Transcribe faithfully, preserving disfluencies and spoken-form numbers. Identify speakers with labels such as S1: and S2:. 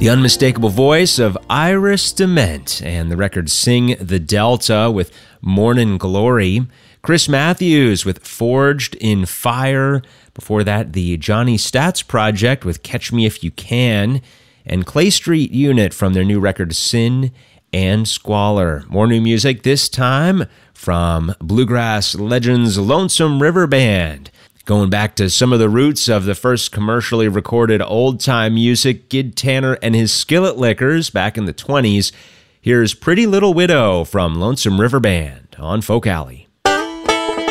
S1: The unmistakable voice of Iris DeMent and the record Sing the Delta with Mornin' Glory. Chris Matthews with Forged in Fire. Before that, the Johnny Stats Project with Catch Me If You Can. And Clay Street Unit from their new record Sin and Squalor. More new music, this time from Bluegrass Legends Lonesome River Band. Going back to some of the roots of the first commercially recorded old-time music, Gid Tanner and his Skillet Lickers back in the twenties. Here's Pretty Little Widow from Lonesome River Band on Folk Alley.